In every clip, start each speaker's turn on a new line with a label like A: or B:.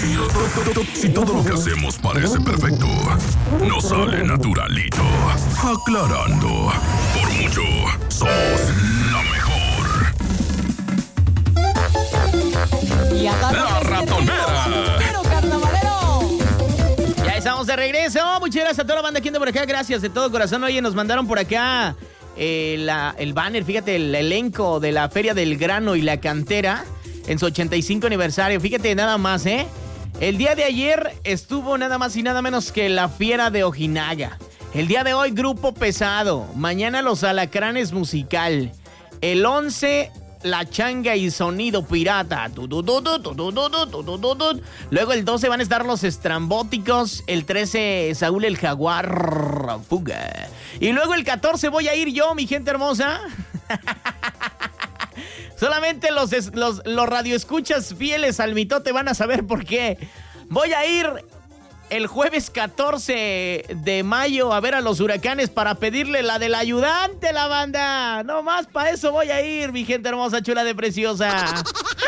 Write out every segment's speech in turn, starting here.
A: Si todo lo que hacemos parece perfecto, no sale naturalito. Aclarando, por mucho, somos la mejor.
B: Y acá
A: ¡La ratonera!
C: Ya estamos de regreso. Muchas gracias a toda la banda que anda por acá. Gracias de todo corazón. Oye, nos mandaron por acá el banner, fíjate, el elenco de la Feria del Grano y la Cantera en su 85 aniversario. Fíjate nada más, ¿eh? El día de ayer estuvo nada más y nada menos que la Fiera de Ojinaga. El día de hoy, Grupo Pesado. Mañana, Los Alacranes Musical. El 11, La Changa y Sonido Pirata. Luego el 12 van a estar Los Estrambóticos. El 13, Saúl el Jaguar Fuga. Y luego el 14 voy a ir yo, mi gente hermosa. Solamente los radioescuchas fieles al mitote van a saber por qué. Voy a ir el jueves 14 de mayo a ver a los Huracanes para pedirle la del ayudante, la banda. No más para eso voy a ir, mi gente hermosa, chula de preciosa.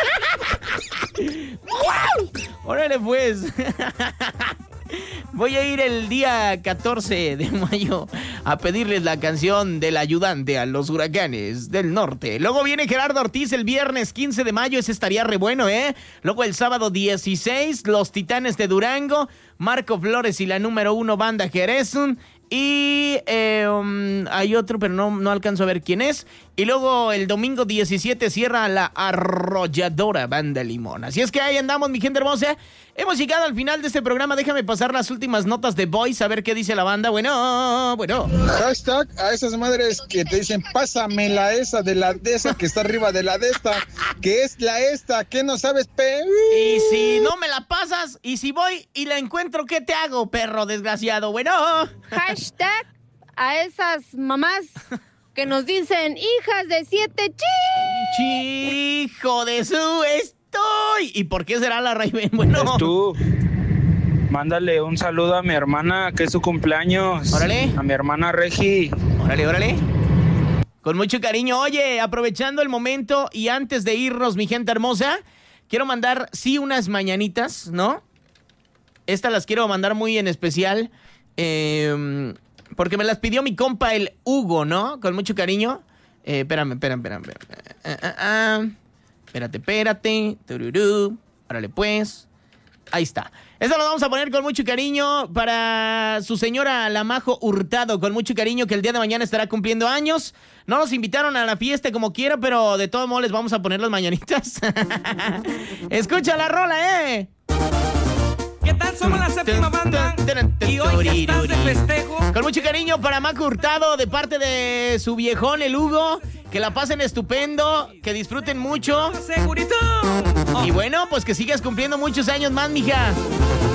C: Órale pues. Voy a ir el día 14 de mayo a pedirles la canción del ayudante a los Huracanes del Norte. Luego viene Gerardo Ortiz el viernes 15 de mayo, ese estaría re bueno, ¿eh? Luego el sábado 16, Los Titanes de Durango, Marco Flores y la número 1 banda Jerezun. Y hay otro, pero no alcanzo a ver quién es. Y luego el domingo 17 cierra la Arrolladora Banda Limón. Así es que ahí andamos, mi gente hermosa. Hemos llegado al final de este programa. Déjame pasar las últimas notas de Voice a ver qué dice la banda. Bueno.
D: Hashtag a esas madres que te dicen, pásame la esa de esa que está arriba de la de esta, que es la esta, que no sabes,
C: Y si no me la pasas, y si voy y la encuentro, ¿qué te hago, perro desgraciado? Bueno.
E: Hashtag a esas mamás que nos dicen hijas de 7
C: Hijo de su estoy. ¿Y por qué será la Raven? Bueno.
F: Tú, mándale un saludo a mi hermana, que es su cumpleaños.
C: Órale.
F: A mi hermana Regi.
C: Órale. Con mucho cariño. Oye, aprovechando el momento y antes de irnos, mi gente hermosa, quiero mandar, sí, unas mañanitas, ¿no? Estas las quiero mandar muy en especial. Porque me las pidió mi compa el Hugo, ¿no? Con mucho cariño. Espérame. Espérate. Tururú. Órale, pues. Ahí está. Eso lo vamos a poner con mucho cariño para su señora Lamajo Hurtado. Con mucho cariño, que el día de mañana estará cumpliendo años. No nos invitaron a la fiesta como quiera, pero de todos modos les vamos a poner las mañanitas. Escucha la rola, ¿eh?
G: ¿Qué tal? Somos la séptima banda y hoy que estás de festejo.
C: Con mucho cariño para Maco Hurtado de parte de su viejón, el Hugo. Que la pasen estupendo, que disfruten mucho.
G: ¡Segurito!
C: Y bueno, pues que sigas cumpliendo muchos años más, mija.